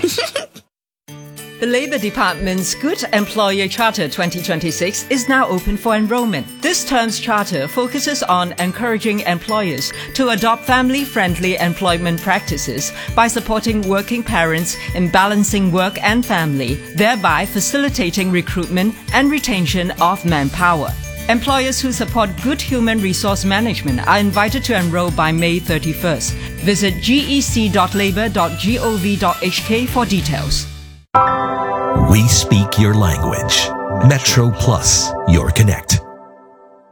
The Labour Department's Good Employer Charter 2026 is now open for enrolment. This term's charter focuses on encouraging employers to adopt family-friendly employment practices by supporting working parents in balancing work and family, thereby facilitating recruitment and retention of manpower. Employers who support good human resource management are invited to enroll by May 31st. Visit gec.labour.gov.hk for details. We speak your language. Metro Plus, your connect.